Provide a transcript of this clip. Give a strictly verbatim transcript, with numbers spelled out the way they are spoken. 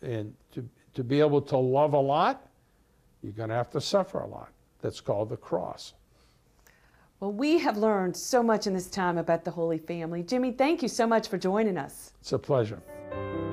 and to, to be able to love a lot, you're going to have to suffer a lot. That's called the cross. Well, we have learned so much in this time about the Holy Family. Jimmy, thank you so much for joining us. It's a pleasure.